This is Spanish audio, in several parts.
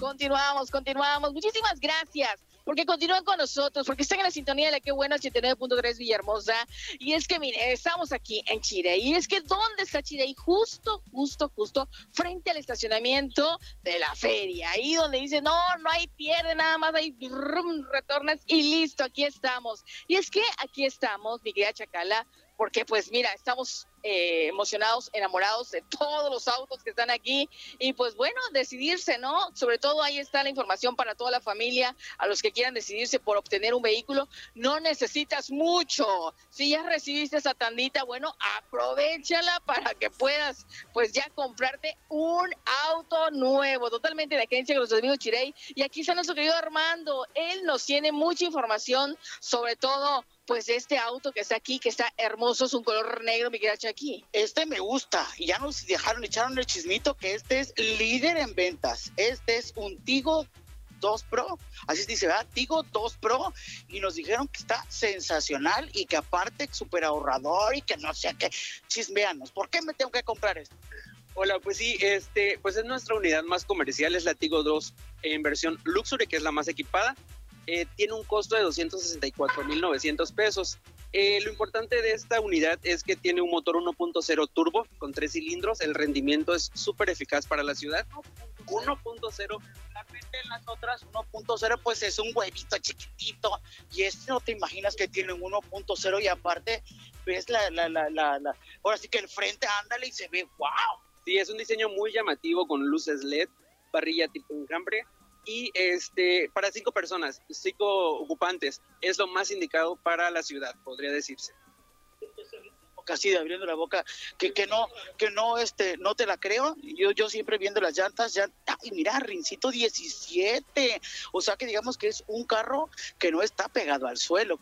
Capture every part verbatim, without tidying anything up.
Continuamos, continuamos. Muchísimas gracias porque continúan con nosotros, porque están en la sintonía de la Qué Bueno, ochenta y nueve punto tres Villahermosa. Y es que, mire, estamos aquí en Chirey. Y es que, ¿dónde está Chirey? Justo, justo, justo frente al estacionamiento de la feria. Ahí donde dice, no, no hay pierde, nada más hay brum, retornas y listo, aquí estamos. Y es que aquí estamos, mi querida Chacala, porque pues mira, estamos eh, emocionados, enamorados de todos los autos que están aquí y pues bueno, decidirse, ¿no? Sobre todo ahí está la información para toda la familia, a los que quieran decidirse por obtener un vehículo, no necesitas mucho. Si ya recibiste esa tandita, bueno, aprovéchala para que puedas pues ya comprarte un auto nuevo, totalmente de agencia con los amigos Chirey. Y aquí está nuestro querido Armando, él nos tiene mucha información, sobre todo pues este auto que está aquí, que está hermoso, es un color negro, mi querida Chaki. Este me gusta, y ya nos dejaron, echaron el chismito que este es líder en ventas. Este es un Tigo dos Pro, así se dice, ¿verdad? Tigo dos Pro, y nos dijeron que está sensacional y que aparte súper ahorrador y que no sé qué. Chismeanos, ¿por qué me tengo que comprar esto? Hola, pues sí, este, pues es nuestra unidad más comercial, es la Tigo dos en versión Luxury, que es la más equipada. Eh, tiene un costo de doscientos sesenta y cuatro mil novecientos pesos. Eh, lo importante de esta unidad es que tiene un motor uno punto cero turbo con tres cilindros. El rendimiento es súper eficaz para la ciudad. uno punto cero. Realmente en las otras uno punto cero pues es un huevito chiquitito, y este no te imaginas que tiene un uno punto cero, y aparte ves la, la, la, la, la, ahora sí que el frente, ándale, y se ve wow. Sí, es un diseño muy llamativo con luces L E D, parrilla tipo enjambre. Y este, para cinco personas, cinco ocupantes, es lo más indicado para la ciudad, podría decirse. Casi abriendo la boca, que, que no, que no, este, no te la creo. Yo, yo siempre viendo las llantas, ya, y mira, rincito diecisiete, o sea que digamos que es un carro que no está pegado al suelo.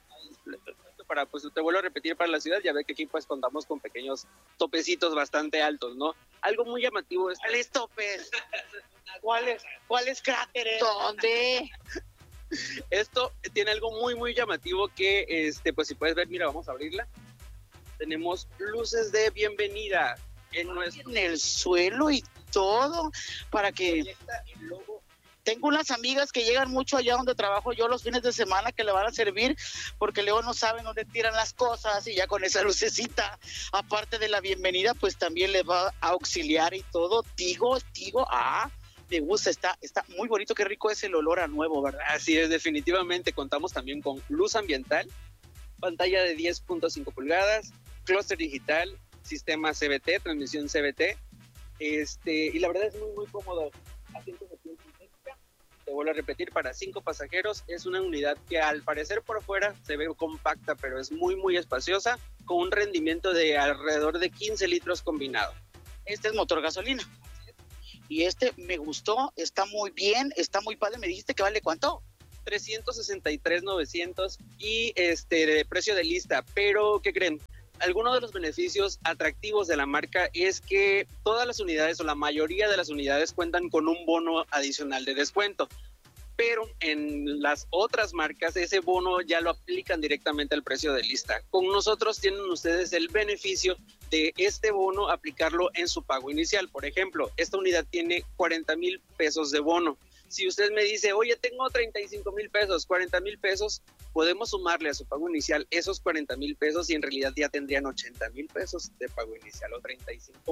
Para, pues te vuelvo a repetir, para la ciudad, ya ve que aquí pues contamos con pequeños topecitos bastante altos, ¿no? Algo muy llamativo es... ¿Cuáles topes? ¿Cuáles, cuáles cráteres? ¿Dónde? Esto tiene algo muy, muy llamativo que, este, pues si puedes ver, mira, vamos a abrirla. Tenemos luces de bienvenida en nuestro... En el suelo y todo, para que... El logo. Tengo unas amigas que llegan mucho allá donde trabajo yo los fines de semana, que le van a servir, porque luego no saben dónde tiran las cosas, y ya con esa lucecita, aparte de la bienvenida, pues también les va a auxiliar y todo. Tigo, Tigo, ah, me gusta, está, está muy bonito, qué rico es el olor a nuevo, ¿verdad? Así es, definitivamente. Contamos también con luz ambiental, pantalla de diez punto cinco pulgadas, clúster digital, sistema C V T, transmisión C V T, este, y la verdad es muy, muy cómodo. Asientos de piel sintética, te vuelvo a repetir, para cinco pasajeros. Es una unidad que al parecer por fuera se ve compacta, pero es muy, muy espaciosa, con un rendimiento de alrededor de quince litros combinado. Este es motor gasolina. Y este me gustó, está muy bien, está muy padre. ¿Me dijiste que vale cuánto? trescientos sesenta y tres mil novecientos y este de precio de lista, pero ¿qué creen? Algunos de los beneficios atractivos de la marca es que todas las unidades o la mayoría de las unidades cuentan con un bono adicional de descuento, pero en las otras marcas ese bono ya lo aplican directamente al precio de lista. Con nosotros tienen ustedes el beneficio de este bono aplicarlo en su pago inicial. Por ejemplo, esta unidad tiene cuarenta mil pesos de bono. Si usted me dice, oye, tengo treinta y cinco mil pesos, cuarenta mil pesos, podemos sumarle a su pago inicial esos cuarenta mil pesos y en realidad ya tendrían ochenta mil pesos de pago inicial o treinta y cinco.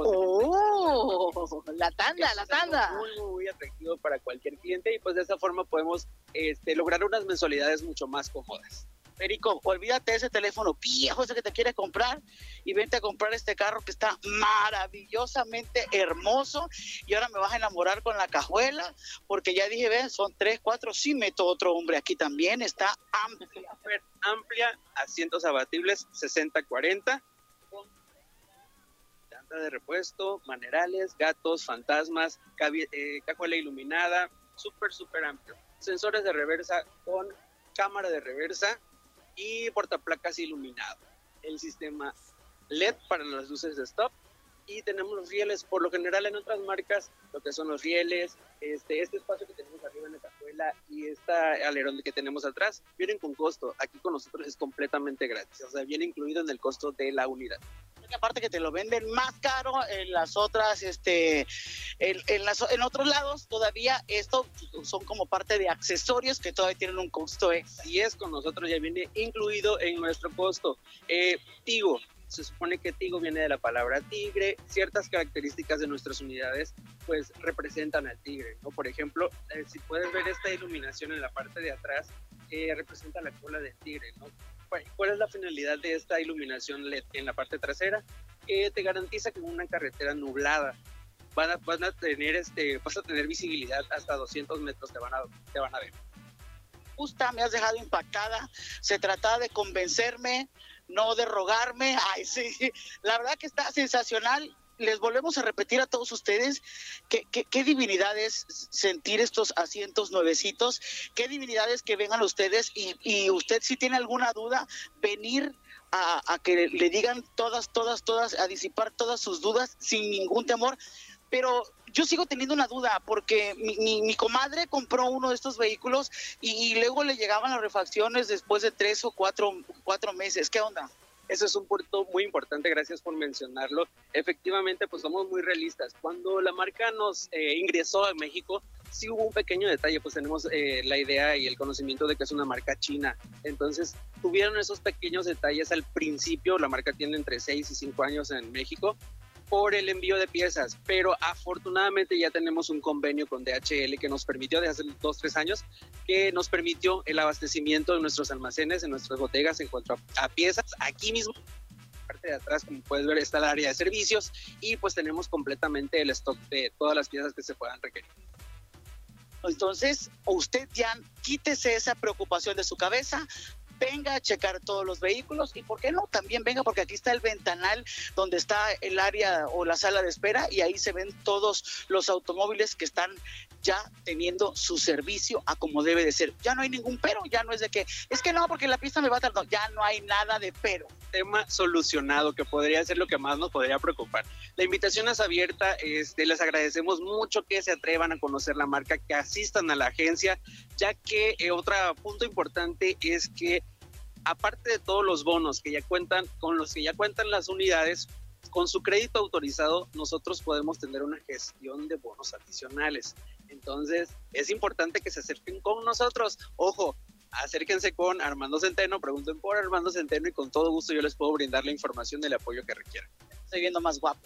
¡Oh! La tanda, la tanda. Muy, muy, muy atractivo para cualquier cliente y pues de esa forma podemos este, lograr unas mensualidades mucho más cómodas. Perico, olvídate de ese teléfono viejo ese que te quieres comprar y vente a comprar este carro que está maravillosamente hermoso, y ahora me vas a enamorar con la cajuela, porque ya dije, ven, son tres, cuatro, sí meto otro hombre aquí también, está amplia. Amplia, asientos abatibles sesenta cuarenta, con llanta de repuesto, manerales, gatos, fantasmas, cabi- eh, cajuela iluminada, súper, súper amplio. Sensores de reversa con cámara de reversa y portaplacas iluminado. El sistema L E D para las luces de stop y tenemos los rieles. Por lo general en otras marcas, lo que son los rieles, este, este espacio que tenemos arriba en la cajuela y este alerón que tenemos atrás, vienen con costo. Aquí con nosotros es completamente gratis, o sea, viene incluido en el costo de la unidad. Aparte que te lo venden más caro en las otras, este, en, en, las, en otros lados todavía esto son como parte de accesorios que todavía tienen un costo extra. Y es, con nosotros ya viene incluido en nuestro costo. Eh, Tigo, se supone que Tigo viene de la palabra tigre. Ciertas características de nuestras unidades pues representan al tigre, ¿no? Por ejemplo, eh, si puedes ver esta iluminación en la parte de atrás, eh, representa la cola del tigre, ¿no? ¿Cuál es la finalidad de esta iluminación L E D en la parte trasera? Eh, te garantiza que en una carretera nublada van a, van a tener este, vas a tener visibilidad hasta doscientos metros, te van a, te van a ver. Justa, me has dejado impactada. Se trataba de convencerme, no de rogarme. Ay, sí, la verdad que está sensacional. Les volvemos a repetir a todos ustedes que, que, qué divinidad es sentir estos asientos nuevecitos, qué divinidad es que vengan ustedes y, y usted si tiene alguna duda, venir a, a que le digan todas, todas, todas, a disipar todas sus dudas sin ningún temor. Pero yo sigo teniendo una duda porque mi, mi, mi comadre compró uno de estos vehículos y, y luego le llegaban las refacciones después de tres o cuatro, cuatro meses. ¿Qué onda? Eso es un punto muy importante, gracias por mencionarlo. Efectivamente, pues somos muy realistas. Cuando la marca nos eh, ingresó a México, sí hubo un pequeño detalle, pues tenemos eh, la idea y el conocimiento de que es una marca china. Entonces, tuvieron esos pequeños detalles al principio. La marca tiene entre seis y cinco años en México por el envío de piezas, pero afortunadamente ya tenemos un convenio con D H L que nos permitió, de hace dos, tres años, que nos permitió el abastecimiento de nuestros almacenes, en nuestras bodegas en cuanto a, a piezas. Aquí mismo, en la parte de atrás, como puedes ver, está el área de servicios y pues tenemos completamente el stock de todas las piezas que se puedan requerir. Entonces, usted ya quítese esa preocupación de su cabeza, venga a checar todos los vehículos y por qué no, también venga porque aquí está el ventanal donde está el área o la sala de espera y ahí se ven todos los automóviles que están ya teniendo su servicio a como debe de ser. Ya no hay ningún pero, ya no es de que, es que no, porque la pista me va a tardar, no, ya no hay nada de pero. Tema solucionado, que podría ser lo que más nos podría preocupar. La invitación es abierta, este, les agradecemos mucho que se atrevan a conocer la marca, que asistan a la agencia, ya que eh, otro punto importante es que aparte de todos los bonos que ya cuentan, con los que ya cuentan las unidades, con su crédito autorizado, nosotros podemos tener una gestión de bonos adicionales. Entonces, es importante que se acerquen con nosotros. Ojo, acérquense con Armando Centeno, pregunten por Armando Centeno y con todo gusto yo les puedo brindar la información del apoyo que requieran. Estoy viendo más guapo.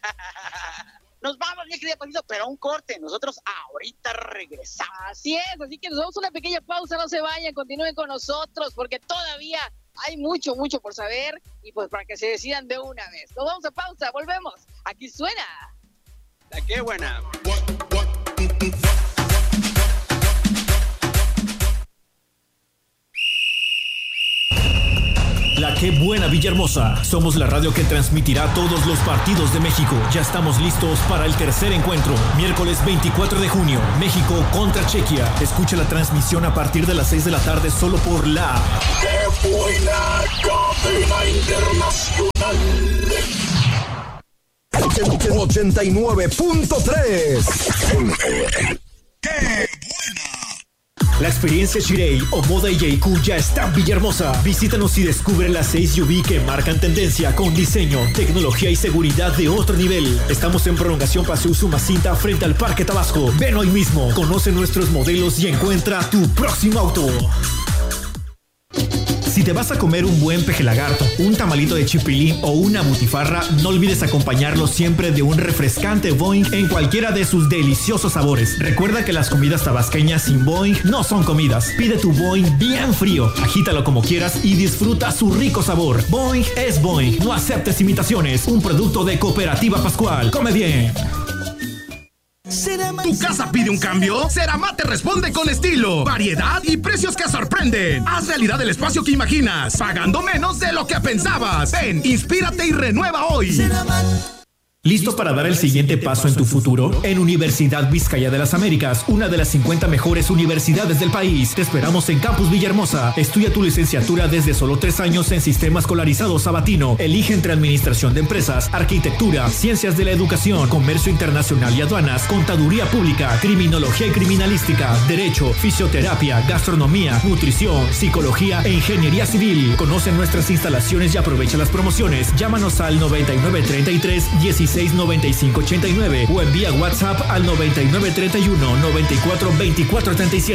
Nos vamos, mi querida Paquito, pero un corte. Nosotros ahorita regresamos. Así es, así que nos damos una pequeña pausa, no se vayan, continúen con nosotros, porque todavía hay mucho, mucho por saber, y pues para que se decidan de una vez. Nos vamos a pausa, volvemos. Aquí suena La Qué Buena. La Qué Buena Villahermosa. Somos la radio que transmitirá todos los partidos de México. Ya estamos listos para el tercer encuentro. Miércoles veinticuatro de junio, México contra Chequia. Escucha la transmisión a partir de las seis de la tarde solo por la Qué Buena Cadena Internacional. ochenta y nueve punto tres. ¡Qué buena! La experiencia Shirei o Moda y J Q ya está en Villahermosa. Visítanos y descubre las seis U V que marcan tendencia con diseño, tecnología y seguridad de otro nivel. Estamos en prolongación Paseo Usumacinta frente al Parque Tabasco. Ven hoy mismo, conoce nuestros modelos y encuentra tu próximo auto. Si te vas a comer un buen peje lagarto, un tamalito de chipilín o una butifarra, no olvides acompañarlo siempre de un refrescante Boing en cualquiera de sus deliciosos sabores. Recuerda que las comidas tabasqueñas sin Boing no son comidas. Pide tu Boing bien frío, agítalo como quieras y disfruta su rico sabor. Boing es Boing, no aceptes imitaciones. Un producto de Cooperativa Pascual. Come bien. ¿Tu casa pide un cambio? Ceramat te responde con estilo, variedad y precios que sorprenden. Haz realidad el espacio que imaginas, pagando menos de lo que pensabas. Ven, inspírate y renueva hoy. Ceramat. ¿Listo para dar el siguiente paso en tu futuro? En Universidad Vizcaya de las Américas, una de las cincuenta mejores universidades del país. Te esperamos en Campus Villahermosa. Estudia tu licenciatura desde solo tres años en Sistema Escolarizado Sabatino. Elige entre Administración de Empresas, Arquitectura, Ciencias de la Educación, Comercio Internacional y Aduanas, Contaduría Pública, Criminología y Criminalística, Derecho, Fisioterapia, Gastronomía, Nutrición, Psicología e Ingeniería Civil. Conoce nuestras instalaciones y aprovecha las promociones. Llámanos al noventa y nueve treinta y tres dieciséis noventa y cinco ochenta y nueve o envía WhatsApp al noventa y nueve treinta y uno noventa y cuatro veinticuatro treinta y siete.